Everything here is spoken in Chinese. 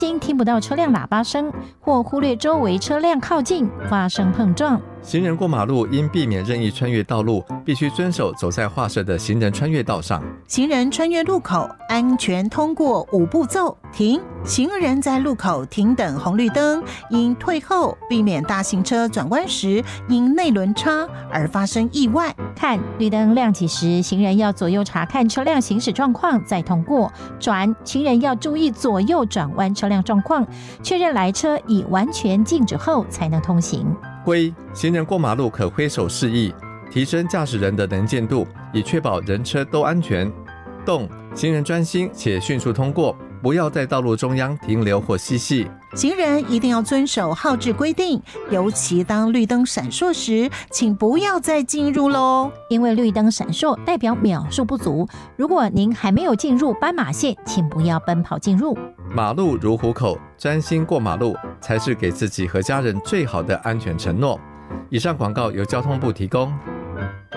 听不到车辆喇叭声，或忽略周围车辆靠近发生碰撞。 行人过马路应避免任意穿越道路，必须遵守走在划设的行人穿越道上。 行人穿越路口安全通过5步骤：停，行人在路口停等红绿灯，应退后，避免大型车转弯时因内轮差而发生意外。 看，绿灯亮起时，行人要左右查看车辆行驶状况再通过。转，行人要注意左右转弯车辆状况，确认来车已完全静止后才能通行。 挥，行人过马路可挥手示意，提升驾驶人的能见度，以确保人车都安全。动，行人专心且迅速通过，不要在道路中央停留或嬉戏。 行人一定要遵守号志规定，尤其当绿灯闪烁时，请不要再进入咯， 因为绿灯闪烁代表秒数不足，如果您还没有进入斑马线，请不要奔跑进入。 马路如虎口，专心过马路才是给自己和家人最好的安全承诺。以上广告由交通部提供。